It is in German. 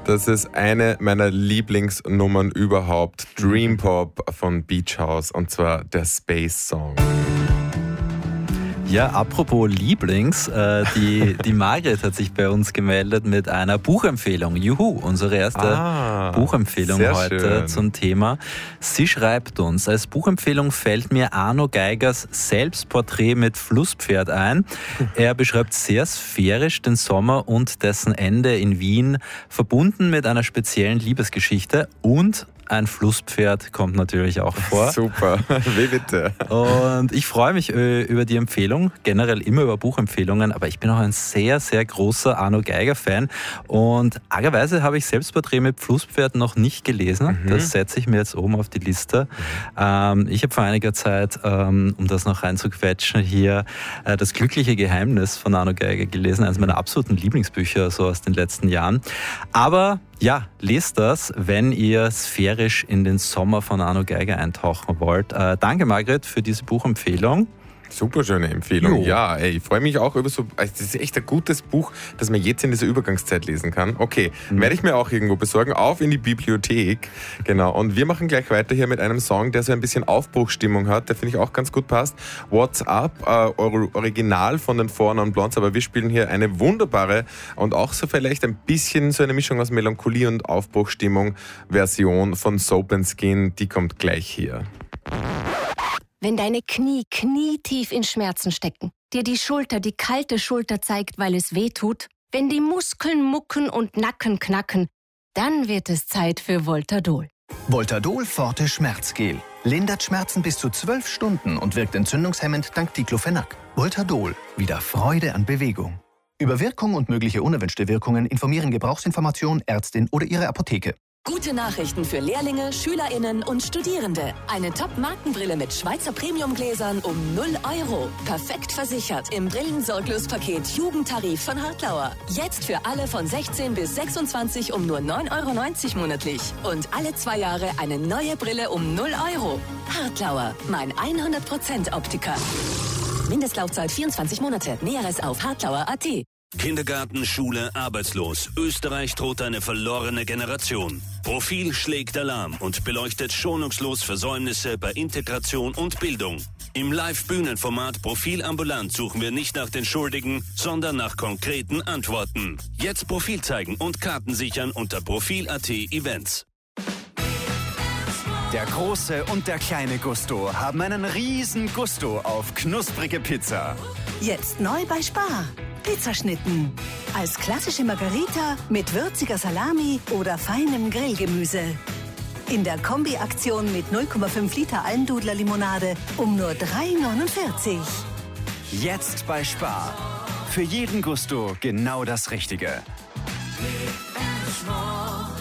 Das ist eine meiner Lieblingsnummern überhaupt. Dream Pop von Beach House, und zwar der Space Song. Ja, apropos Lieblings, die Margret hat sich bei uns gemeldet mit einer Buchempfehlung. Juhu, unsere erste Buchempfehlung heute schön. Zum Thema. Sie schreibt uns, als Buchempfehlung fällt mir Arno Geigers Selbstporträt mit Flusspferd ein. Er beschreibt sehr sphärisch den Sommer und dessen Ende in Wien, verbunden mit einer speziellen Liebesgeschichte, und ein Flusspferd kommt natürlich auch vor. Super, wie bitte. Und ich freue mich über die Empfehlung, generell immer über Buchempfehlungen, aber ich bin auch ein sehr, sehr großer Arno Geiger-Fan und argerweise habe ich Selbstporträt mit Flusspferd noch nicht gelesen. Das setze ich mir jetzt oben auf die Liste. Ich habe vor einiger Zeit, um das noch reinzuquetschen, hier Das glückliche Geheimnis von Arno Geiger gelesen, eines meiner absoluten Lieblingsbücher so aus den letzten Jahren. Aber ja, lest das, wenn ihr sphärisch in den Sommer von Arno Geiger eintauchen wollt. Danke, Margret, für diese Buchempfehlung. Super schöne Empfehlung. Jo. Ja, ich freue mich auch über so. Das ist echt ein gutes Buch, das man jetzt in dieser Übergangszeit lesen kann. Okay, werde ich mir auch irgendwo besorgen. Auf in die Bibliothek. Genau. Und wir machen gleich weiter hier mit einem Song, der so ein bisschen Aufbruchsstimmung hat, der finde ich auch ganz gut passt. What's Up, Original von den Four Non Blondes, aber wir spielen hier eine wunderbare und auch so vielleicht ein bisschen so eine Mischung aus Melancholie und Aufbruchsstimmung Version von Soap & Skin. Die kommt gleich hier. Wenn deine Knie knietief in Schmerzen stecken, dir die Schulter die kalte Schulter zeigt, weil es weh tut, wenn die Muskeln mucken und Nacken knacken, dann wird es Zeit für Voltadol. Voltadol Forte Schmerzgel. Lindert Schmerzen bis zu 12 Stunden und wirkt entzündungshemmend dank Diclofenac. Voltadol. Wieder Freude an Bewegung. Über Wirkung und mögliche unerwünschte Wirkungen informieren Gebrauchsinformation, Ärztin oder Ihre Apotheke. Gute Nachrichten für Lehrlinge, SchülerInnen und Studierende. Eine Top-Markenbrille mit Schweizer Premiumgläsern um 0 €. Perfekt versichert im Brillensorglospaket Jugendtarif von Hartlauer. Jetzt für alle von 16 bis 26 um nur 9,90 € monatlich. Und alle 2 Jahre eine neue Brille um 0 €. Hartlauer, mein 100% Optiker. Mindestlaufzeit 24 Monate. Näheres auf hartlauer.at. Kindergarten, Schule, arbeitslos. Österreich droht eine verlorene Generation. Profil schlägt Alarm und beleuchtet schonungslos Versäumnisse bei Integration und Bildung. Im Live-Bühnenformat Profil ambulant suchen wir nicht nach den Schuldigen, sondern nach konkreten Antworten. Jetzt Profil zeigen und Karten sichern unter Profil.at Events. Der große und der kleine Gusto haben einen riesen Gusto auf knusprige Pizza. Jetzt neu bei Spar. Pizzaschnitten. Als klassische Margarita mit würziger Salami oder feinem Grillgemüse. In der Kombi-Aktion mit 0,5 Liter Almdudler-Limonade um nur 3,49 €. Jetzt bei Spar. Für jeden Gusto genau das Richtige.